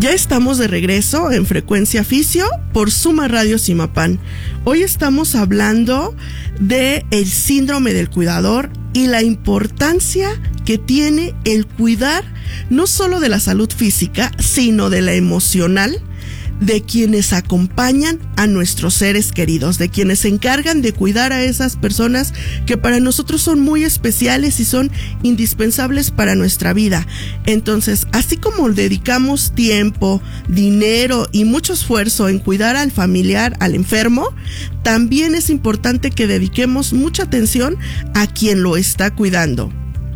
Ya estamos de regreso en Frecuencia Fisio por Suma Radio Zimapán. Hoy estamos hablando de el síndrome del cuidador y la importancia que tiene el cuidar no solo de la salud física, sino de la emocional de quienes acompañan a nuestros seres queridos, de quienes se encargan de cuidar a esas personas que para nosotros son muy especiales y son indispensables para nuestra vida. Entonces, así como dedicamos tiempo, dinero y mucho esfuerzo en cuidar al familiar, al enfermo, también es importante que dediquemos mucha atención a quien lo está cuidando.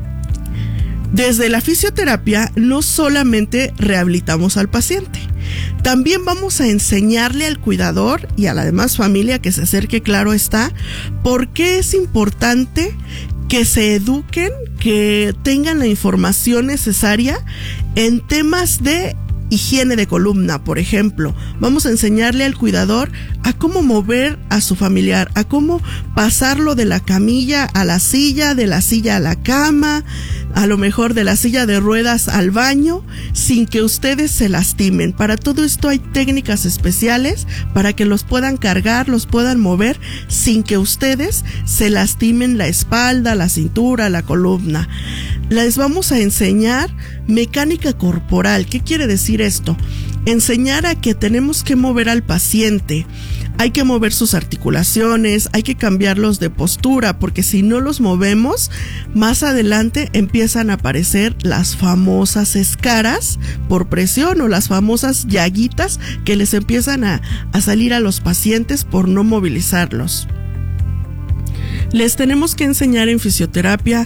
Desde la fisioterapia no solamente rehabilitamos al paciente, también vamos a enseñarle al cuidador y a la demás familia que se acerque, claro está, por qué es importante que se eduquen, que tengan la información necesaria en temas de higiene de columna, por ejemplo. Vamos a enseñarle al cuidador a cómo mover a su familiar, a cómo pasarlo de la camilla a la silla, de la silla a la cama, a lo mejor de la silla de ruedas al baño, sin que ustedes se lastimen. Para todo esto hay técnicas especiales para que los puedan cargar, los puedan mover sin que ustedes se lastimen la espalda, la cintura, la columna. Les vamos a enseñar mecánica corporal. ¿Qué quiere decir esto? Enseñar a que tenemos que mover al paciente. Hay que mover sus articulaciones, hay que cambiarlos de postura, porque si no los movemos, más adelante empiezan a aparecer las famosas escaras por presión o las famosas llaguitas que les empiezan a salir a los pacientes por no movilizarlos. Les tenemos que enseñar en fisioterapia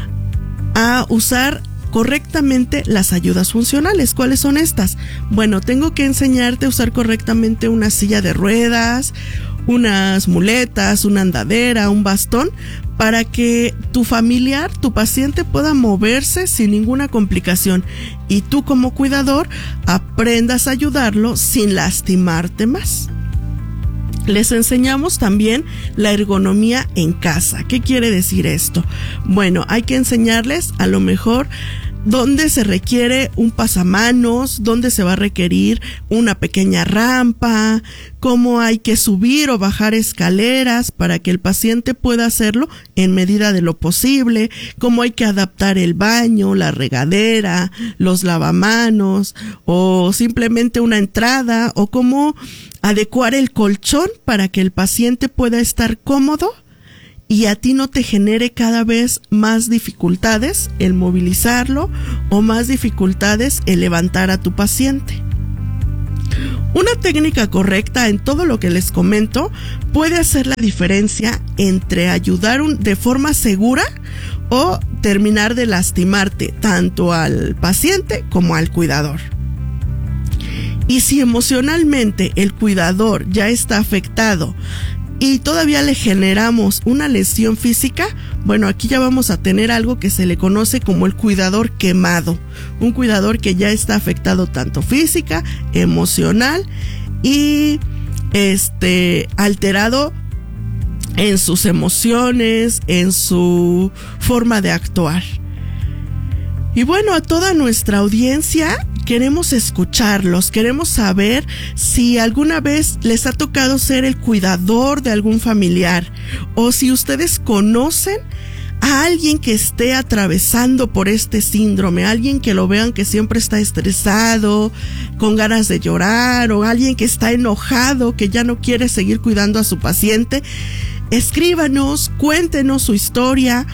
a usar correctamente las ayudas funcionales. ¿Cuáles son estas? Bueno, tengo que enseñarte a usar correctamente una silla de ruedas, unas muletas, una andadera, un bastón, para que tu familiar, tu paciente pueda moverse sin ninguna complicación y tú como cuidador aprendas a ayudarlo sin lastimarte más. Les enseñamos también la ergonomía en casa. ¿Qué quiere decir esto? Bueno, hay que enseñarles a lo mejor dónde se requiere un pasamanos, dónde se va a requerir una pequeña rampa, cómo hay que subir o bajar escaleras para que el paciente pueda hacerlo en medida de lo posible, cómo hay que adaptar el baño, la regadera, los lavamanos o simplemente una entrada, o cómo adecuar el colchón para que el paciente pueda estar cómodo y a ti no te genere cada vez más dificultades el movilizarlo o más dificultades el levantar a tu paciente. Una técnica correcta en todo lo que les comento puede hacer la diferencia entre ayudar de forma segura o terminar de lastimarte tanto al paciente como al cuidador. Y si emocionalmente el cuidador ya está afectado y todavía le generamos una lesión física, bueno, aquí ya vamos a tener algo que se le conoce como el cuidador quemado. Un cuidador que ya está afectado tanto física, emocional y alterado en sus emociones, en su forma de actuar. Y bueno, a toda nuestra audiencia queremos escucharlos, queremos saber si alguna vez les ha tocado ser el cuidador de algún familiar o si ustedes conocen a alguien que esté atravesando por este síndrome, alguien que lo vean que siempre está estresado, con ganas de llorar, o alguien que está enojado, que ya no quiere seguir cuidando a su paciente. Escríbanos, cuéntenos su historia,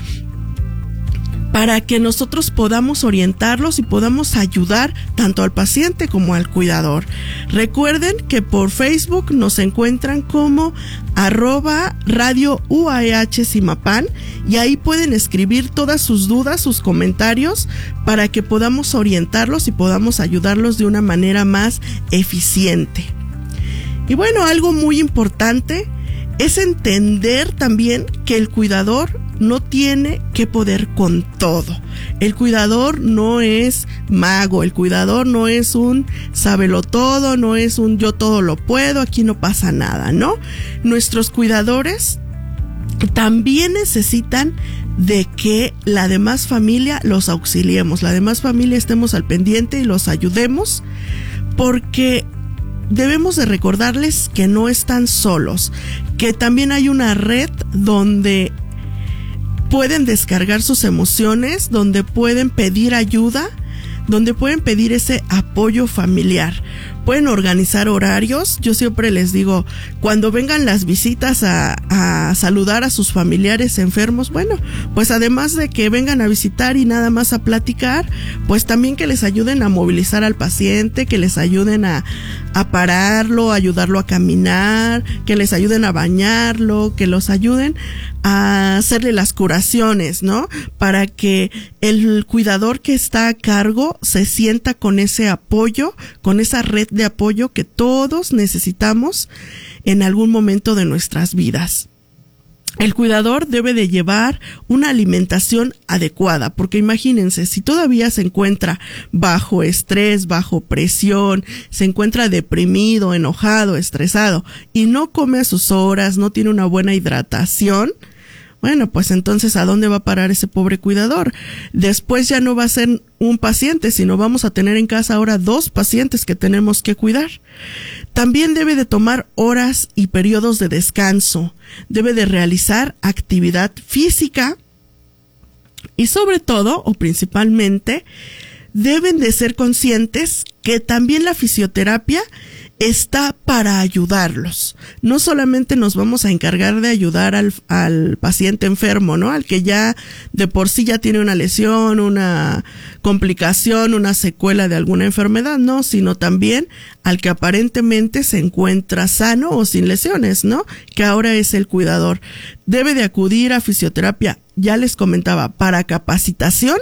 para que nosotros podamos orientarlos y podamos ayudar tanto al paciente como al cuidador. Recuerden que por Facebook nos encuentran como @Radio UAEH Zimapán y ahí pueden escribir todas sus dudas, sus comentarios, para que podamos orientarlos y podamos ayudarlos de una manera más eficiente. Y bueno, algo muy importante es entender también que el cuidador no tiene que poder con todo. El cuidador no es mago, el cuidador no es un sabelotodo, no es un yo todo lo puedo, aquí no pasa nada, ¿no? Nuestros cuidadores también necesitan de que la demás familia los auxiliemos, la demás familia estemos al pendiente y los ayudemos, porque debemos de recordarles que no están solos, que también hay una red donde pueden descargar sus emociones, donde pueden pedir ayuda, donde pueden pedir ese apoyo familiar. Pueden organizar horarios. Yo siempre les digo, cuando vengan las visitas a saludar a sus familiares enfermos, bueno, pues además de que vengan a visitar y nada más a platicar, pues también que les ayuden a movilizar al paciente, que les ayuden a pararlo, ayudarlo a caminar, que les ayuden a bañarlo, que los ayuden a hacerle las curaciones, ¿no? Para que el cuidador que está a cargo se sienta con ese apoyo, con esa red de apoyo que todos necesitamos en algún momento de nuestras vidas. El cuidador debe de llevar una alimentación adecuada, porque imagínense, si todavía se encuentra bajo estrés, bajo presión, se encuentra deprimido, enojado, estresado y no come a sus horas, no tiene una buena hidratación, bueno, pues entonces ¿a dónde va a parar ese pobre cuidador? Después ya no va a ser un paciente, sino vamos a tener en casa ahora 2 pacientes que tenemos que cuidar. También debe de tomar horas y periodos de descanso, debe de realizar actividad física y sobre todo, o principalmente, deben de ser conscientes que también la fisioterapia está para ayudarlos. No solamente nos vamos a encargar de ayudar al paciente enfermo, ¿no? Al que ya de por sí ya tiene una lesión, una complicación, una secuela de alguna enfermedad, no, sino también al que aparentemente se encuentra sano o sin lesiones, ¿no? Que ahora es el cuidador. Debe de acudir a fisioterapia, ya les comentaba, para capacitación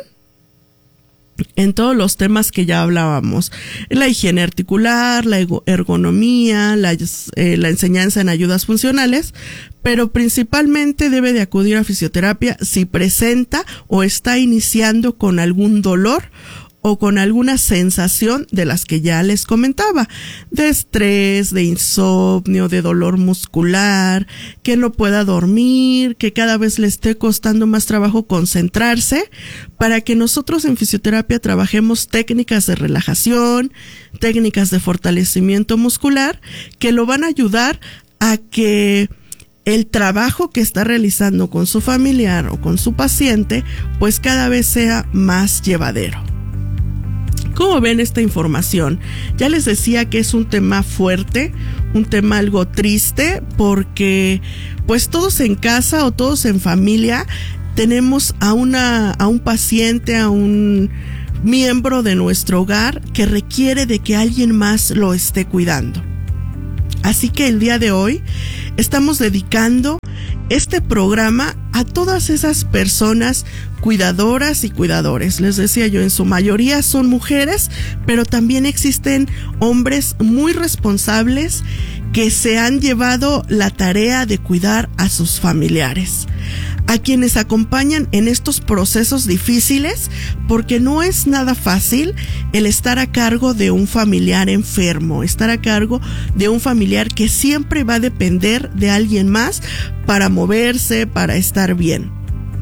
en todos los temas que ya hablábamos, la higiene articular, la ergonomía, la enseñanza en ayudas funcionales, pero principalmente debe de acudir a fisioterapia si presenta o está iniciando con algún dolor o con alguna sensación de las que ya les comentaba, de estrés, de insomnio, de dolor muscular, que no pueda dormir, que cada vez le esté costando más trabajo concentrarse, para que nosotros en fisioterapia trabajemos técnicas de relajación, técnicas de fortalecimiento muscular, que lo van a ayudar a que el trabajo que está realizando con su familiar o con su paciente, pues cada vez sea más llevadero. ¿Cómo ven esta información? Ya les decía que es un tema fuerte, un tema algo triste, porque pues todos en casa o todos en familia tenemos a un paciente, a un miembro de nuestro hogar que requiere de que alguien más lo esté cuidando. Así que el día de hoy estamos dedicando este programa a todas esas personas cuidadoras y cuidadores. Les decía yo, en su mayoría son mujeres, pero también existen hombres muy responsables que se han llevado la tarea de cuidar a sus familiares, a quienes acompañan en estos procesos difíciles, porque no es nada fácil el estar a cargo de un familiar enfermo, estar a cargo de un familiar que siempre va a depender de alguien más para moverse, para estar bien.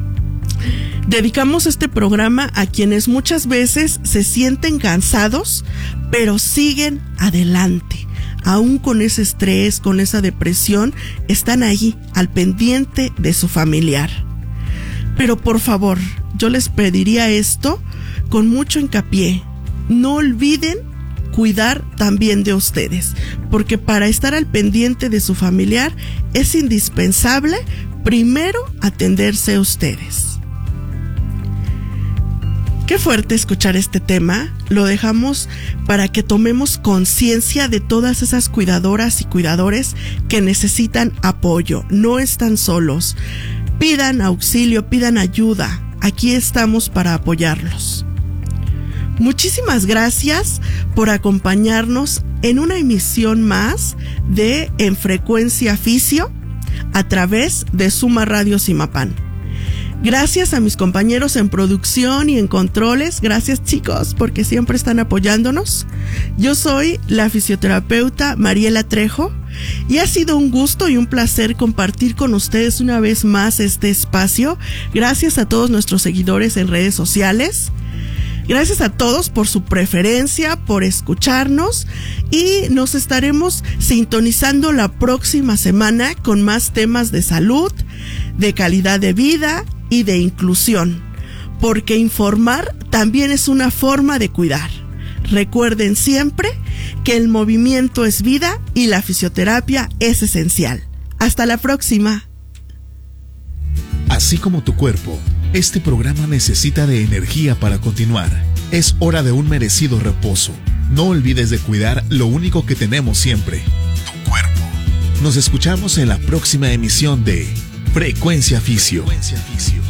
Dedicamos este programa a quienes muchas veces se sienten cansados, pero siguen adelante. Aún con ese estrés, con esa depresión, están ahí, al pendiente de su familiar. Pero por favor, yo les pediría esto con mucho hincapié. No olviden cuidar también de ustedes, porque para estar al pendiente de su familiar es indispensable primero atenderse a ustedes. Qué fuerte escuchar este tema. Lo dejamos para que tomemos conciencia de todas esas cuidadoras y cuidadores que necesitan apoyo. No están solos. Pidan auxilio, pidan ayuda. Aquí estamos para apoyarlos. Muchísimas gracias por acompañarnos en una emisión más de En Frecuencia Fisio a través de Suma Radio Zimapán. Gracias a mis compañeros en producción y en controles. Gracias, chicos, porque siempre están apoyándonos. Yo soy la fisioterapeuta Mariela Trejo y ha sido un gusto y un placer compartir con ustedes una vez más este espacio. Gracias a todos nuestros seguidores en redes sociales. Gracias a todos por su preferencia, por escucharnos, y nos estaremos sintonizando la próxima semana con más temas de salud, de calidad de vida y de inclusión, porque informar también es una forma de cuidar. Recuerden siempre que el movimiento es vida y la fisioterapia es esencial. Hasta la próxima. Así como tu cuerpo, este programa necesita de energía para continuar. Es hora de un merecido reposo. No olvides de cuidar lo único que tenemos siempre, tu cuerpo. Nos escuchamos en la próxima emisión de Frecuencia Fisio.